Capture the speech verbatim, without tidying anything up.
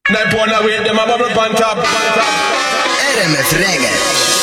Nine pound away, them a bubble pan top. R M F Reggae.